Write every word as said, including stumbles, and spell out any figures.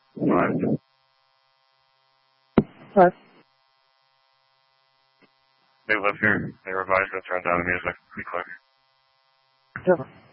What? What? They live here. They were advised to turn down the music. Be quick. Sure.